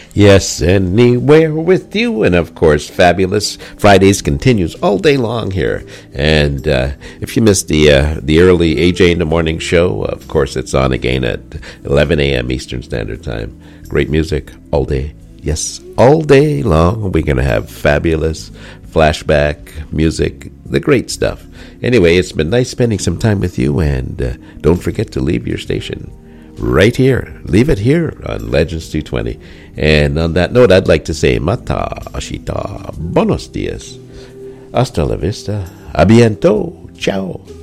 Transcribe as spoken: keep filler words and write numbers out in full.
Yes, anywhere with you. And of course, Fabulous Fridays continues all day long here. And uh, if you missed the uh, the early A J in the Morning show, of course, it's on again at eleven a.m. Eastern Standard Time. Great music all day. Yes, all day long. We're going to have fabulous flashback music, the great stuff. Anyway, it's been nice spending some time with you. And uh, don't forget to leave your station right here. Leave it here on Legends two twenty. And on that note, I'd like to say mata, ashita, buenos dias, hasta la vista, a bientôt, ciao.